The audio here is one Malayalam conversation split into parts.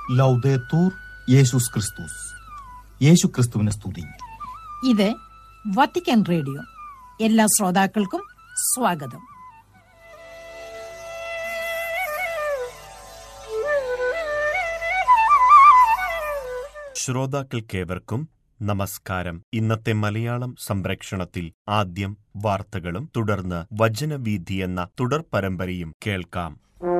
ലൗദേത്തൂർ യേശുസ് ക്രിസ്തുസ്. യേശു ക്രിസ്തുവിനെ സ്തുതി. ഇത് വത്തിക്കാൻ റേഡിയോ. എല്ലാ ശ്രോതാക്കൾക്കും സ്വാഗതം. ശ്രോതാക്കൾക്കേവർക്കും നമസ്കാരം. ഇന്നത്തെ മലയാളം സംപ്രേക്ഷണത്തിൽ ആദ്യം വാർത്തകളും തുടർന്ന് വചനവീഥി എന്ന തുടർ പരമ്പരയും കേൾക്കാം.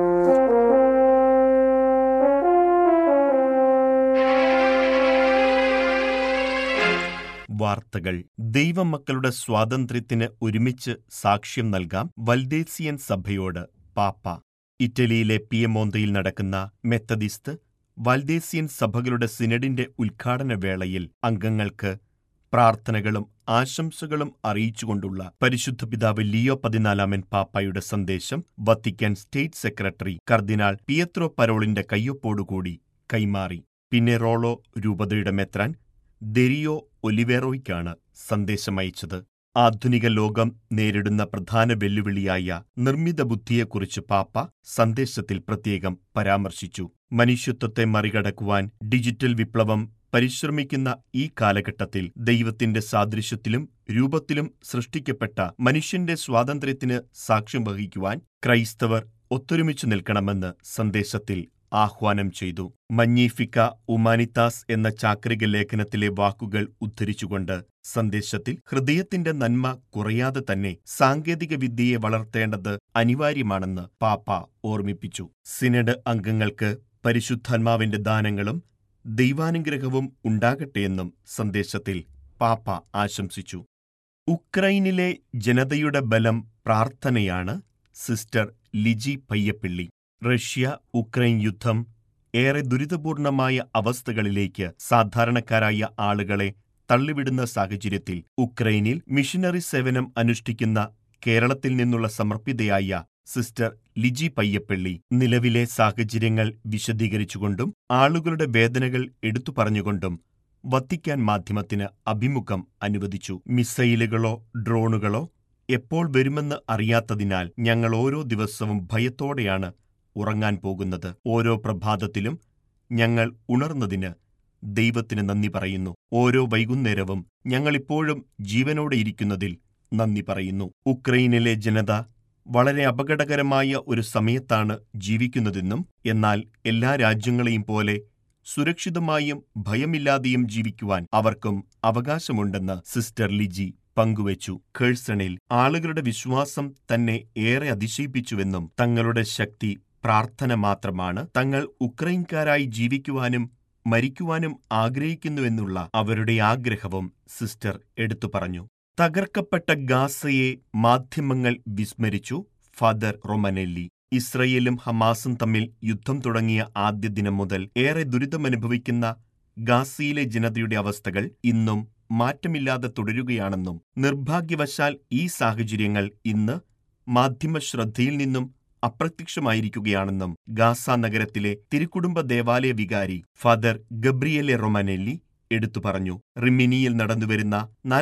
വാർത്തകൾ. ദൈവമക്കളുടെ സ്വാതന്ത്ര്യത്തിന് ഒരുമിച്ച് സാക്ഷ്യം നൽകാം വൽദേസിയൻ സഭയോട് പാപ്പ. ഇറ്റലിയിലെ പിയമോന്തയിൽ നടക്കുന്ന മെത്തഡിസ്റ്റ് വൽദേസിയൻ സഭകളുടെ സിനഡിന്റെ ഉദ്ഘാടന വേളയിൽ അംഗങ്ങൾക്ക് പ്രാർത്ഥനകളും ആശംസകളും അറിയിച്ചുകൊണ്ടുള്ള പരിശുദ്ധ പിതാവ് ലിയോ 14 പാപ്പായുടെ സന്ദേശം വത്തിക്കാൻ സ്റ്റേറ്റ് സെക്രട്ടറി കർദിനാൾ പിയത്രോ പരോളിന്റെ കയ്യൊപ്പോടുകൂടി കൈമാറി. പിന്നെറോളോ രൂപതയുടെ മെത്രാൻ ദെരിയോ ഒലിവേറോയ്ക്കാണ് സന്ദേശമയച്ചത്. ആധുനിക ലോകം നേരിടുന്ന പ്രധാന വെല്ലുവിളിയായ നിർമ്മിത ബുദ്ധിയെക്കുറിച്ച് പാപ്പ സന്ദേശത്തിൽ പ്രത്യേകം പരാമർശിച്ചു. മനുഷ്യത്വത്തെ മറികടക്കുവാൻ ഡിജിറ്റൽ വിപ്ലവം പരിശ്രമിക്കുന്ന ഈ കാലഘട്ടത്തിൽ ദൈവത്തിന്റെ സാദൃശ്യത്തിലും രൂപത്തിലും സൃഷ്ടിക്കപ്പെട്ട മനുഷ്യന്റെ സ്വാതന്ത്ര്യത്തിന് സാക്ഷ്യം വഹിക്കുവാൻ ക്രൈസ്തവർ ഒത്തൊരുമിച്ചു നിൽക്കണമെന്ന് സന്ദേശത്തിൽ ആഹ്വാനം ചെയ്തു. മഞ്ഞീഫിക്ക ഉമാനിത്താസ് എന്ന ചാക്രിക ലേഖനത്തിലെ വാക്കുകൾ ഉദ്ധരിച്ചുകൊണ്ട് സന്ദേശത്തിൽ ഹൃദയത്തിന്റെ നന്മ കുറയാതെ തന്നെ സാങ്കേതിക വിദ്യയെ വളർത്തേണ്ടത് അനിവാര്യമാണെന്ന് പാപ്പ ഓർമ്മിപ്പിച്ചു. സിനഡ് അംഗങ്ങൾക്ക് പരിശുദ്ധാത്മാവിന്റെ ദാനങ്ങളും ദൈവാനുഗ്രഹവും ഉണ്ടാകട്ടെയെന്നും സന്ദേശത്തിൽ പാപ്പ ആശംസിച്ചു. ഉക്രൈനിലെ ജനതയുടെ ബലം പ്രാർത്ഥനയാണ്. Sister Liji Payyappilly. Russia Ukraine യുദ്ധം ഏറെ ദുരിതപൂർണമായ അവസ്ഥകളിലേക്ക് സാധാരണക്കാരായ ആളുകളെ തള്ളിവിടുന്ന സാഹചര്യത്തിൽ ഉക്രൈനിൽ മിഷനറി സേവനം അനുഷ്ഠിക്കുന്ന കേരളത്തിൽ നിന്നുള്ള സമർപ്പിതയായ സിസ്റ്റർ ലിജി പയ്യപ്പിള്ളി നിലവിലെ സാഹചര്യങ്ങൾ വിശദീകരിച്ചുകൊണ്ടും ആളുകളുടെ വേദനകൾ എടുത്തു പറഞ്ഞുകൊണ്ടും വത്തിക്കാൻ മാധ്യമത്തിന് അഭിമുഖം അനുവദിച്ചു. മിസൈലുകളോ ഡ്രോണുകളോ എപ്പോൾ വരുമെന്ന് അറിയാത്തതിനാൽ ഞങ്ങൾ ഓരോ ദിവസവും ഭയത്തോടെയാണ് ഉറങ്ങാൻ പോകുന്നത്. ഓരോ പ്രഭാതത്തിലും ഞങ്ങൾ ഉണർന്നതിന് ദൈവത്തിന് നന്ദി പറയുന്നു. ഓരോ വൈകുന്നേരവും ഞങ്ങളിപ്പോഴും ജീവനോടെ ഇരിക്കുന്നതിൽ നന്ദി പറയുന്നു. ഉക്രൈനിലെ ജനത വളരെ അപകടകരമായ ഒരു സമയത്താണ് ജീവിക്കുന്നതെന്നും എന്നാൽ എല്ലാ രാജ്യങ്ങളെയും പോലെ സുരക്ഷിതമായും ഭയമില്ലാതെയും ജീവിക്കുവാൻ അവർക്കും അവകാശമുണ്ടെന്ന് സിസ്റ്റർ ലിജി പങ്കുവച്ചു. ഖേഴ്സണിൽ ആളുകളുടെ വിശ്വാസം തന്നെ ഏറെ അതിശയിപ്പിച്ചുവെന്നും തങ്ങളുടെ ശക്തി പ്രാർത്ഥന മാത്രമാണ്, തങ്ങൾ ഉക്രൈൻകാരായി ജീവിക്കുവാനും മരിക്കുവാനും ആഗ്രഹിക്കുന്നുവെന്നുള്ള അവരുടെ ആഗ്രഹവും സിസ്റ്റർ എടുത്തു പറഞ്ഞു. തകർക്കപ്പെട്ട ഗാസയെ മാധ്യമങ്ങൾ വിസ്മരിച്ചു. ഫാദർ റൊമനെല്ലി. ഇസ്രയേലും ഹമാസും തമ്മിൽ യുദ്ധം തുടങ്ങിയ ആദ്യ ദിനം മുതൽ ഏറെ ദുരിതമനുഭവിക്കുന്ന ഗാസയിലെ ജനതയുടെ അവസ്ഥകൾ ഇന്നും മാറ്റമില്ലാതെ തുടരുകയാണെന്നും നിർഭാഗ്യവശാൽ ഈ സാഹചര്യങ്ങൾ ഇന്ന് മാധ്യമശ്രദ്ധയിൽ നിന്നും അപ്രത്യക്ഷമായിരിക്കുകയാണെന്നും ഗാസ നഗരത്തിലെ തിരുക്കുടുംബ ദേവാലയ വികാരി ഫാദർ ഗബ്രിയേലെ റൊമനെല്ലി എടുത്തു പറഞ്ഞു. റിമിനിയിൽ നടന്നുവരുന്ന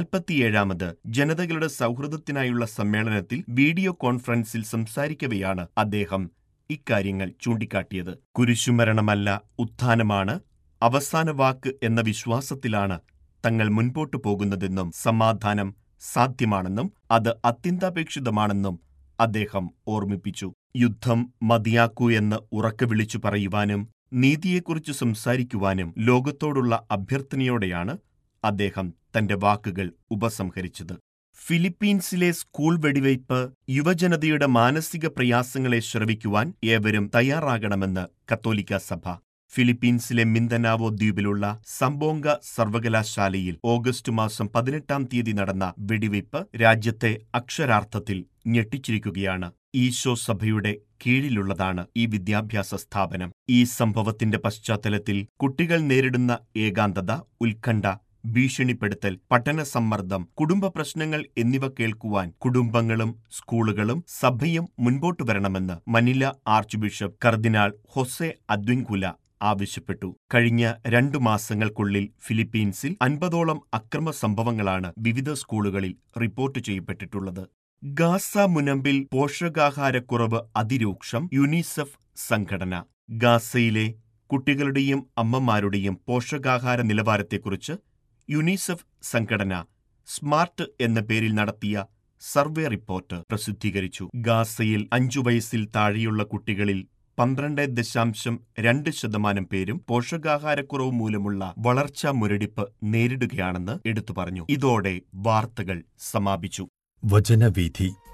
47ാമത് ജനതകളുടെ സൗഹൃദത്തിനായുള്ള സമ്മേളനത്തിൽ വീഡിയോ കോൺഫറൻസിൽ സംസാരിക്കവെയാണ് അദ്ദേഹം ഇക്കാര്യങ്ങൾ ചൂണ്ടിക്കാട്ടിയത്. കുരിശുമരണമല്ല ഉത്ഥാനമാണ് അവസാന വാക്ക് എന്ന വിശ്വാസത്തിലാണ് തങ്ങൾ മുൻപോട്ടു പോകുന്നതെന്നും സമാധാനം സാധ്യമാണെന്നും അത് അത്യന്താപേക്ഷിതമാണെന്നും അദ്ദേഹം ഓർമ്മിപ്പിച്ചു. യുദ്ധം മതിയാക്കൂ എന്ന് ഉറക്കെ വിളിച്ചു പറയുവാനും നീതിയെക്കുറിച്ച് സംസാരിക്കുവാനും ലോകത്തോടുള്ള അഭ്യർത്ഥനയോടെയാണ് അദ്ദേഹം തന്റെ വാക്കുകൾ ഉപസംഹരിച്ചത്. ഫിലിപ്പീൻസിലെ സ്കൂൾ വെടിവയ്പ് യുവജനതയുടെ മാനസിക പ്രയാസങ്ങളെ ശ്രവിക്കുവാൻ ഏവരും തയ്യാറാകണമെന്ന് കത്തോലിക്ക സഭ. ഫിലിപ്പീൻസിലെ മിന്തനാവോ ദ്വീപിലുള്ള സംബോംഗ സർവകലാശാലയിൽ ഓഗസ്റ്റ് മാസം 18-ാം തീയതി നടന്ന വെടിവയ്പ് രാജ്യത്തെ അക്ഷരാർത്ഥത്തിൽ ഞെട്ടിച്ചിരിക്കുകയാണ്. ഈശോ സഭയുടെ കീഴിലുള്ളതാണ് ഈ വിദ്യാഭ്യാസ സ്ഥാപനം. ഈ സംഭവത്തിന്റെ പശ്ചാത്തലത്തിൽ കുട്ടികൾ നേരിടുന്ന ഏകാന്തത, ഉത്കണ്ഠ, ഭീഷണിപ്പെടുത്തൽ, പഠന സമ്മർദ്ദം, കുടുംബ പ്രശ്നങ്ങൾ എന്നിവ കേൾക്കുവാൻ കുടുംബങ്ങളും സ്കൂളുകളും സഭയും മുൻപോട്ടു വരണമെന്ന് മനില ആർച്ച് ബിഷപ്പ് കർദിനാൾ ഹൊസെ അദ്വിൻകുല ആവശ്യപ്പെട്ടു. കഴിഞ്ഞ 2 മാസങ്ങൾക്കുള്ളിൽ ഫിലിപ്പീൻസിൽ 50ഓളം അക്രമ സംഭവങ്ങളാണ് വിവിധ സ്കൂളുകളിൽ റിപ്പോർട്ട് ചെയ്യപ്പെട്ടിട്ടുള്ളത്. ഗാസ മുനമ്പിൽ പോഷകാഹാരക്കുറവ് അതിരൂക്ഷം. യുനിസെഫ് സംഘടന. ഗാസയിലെ കുട്ടികളുടെയും അമ്മമാരുടെയും പോഷകാഹാര നിലവാരത്തെക്കുറിച്ച് യുനിസെഫ് സംഘടന സ്മാർട്ട് എന്ന പേരിൽ നടത്തിയ സർവേ റിപ്പോർട്ട് പ്രസിദ്ധീകരിച്ചു. ഗാസയിൽ 5 വയസ്സിൽ താഴെയുള്ള കുട്ടികളിൽ 12.2% പേരും പോഷകാഹാരക്കുറവ് മൂലമുള്ള വളർച്ചാ മുരടിപ്പ് നേരിടുകയാണെന്ന് എടുത്തു പറഞ്ഞു. ഇതോടെ വാർത്തകൾ സമാപിച്ചു. വചനവീഥി.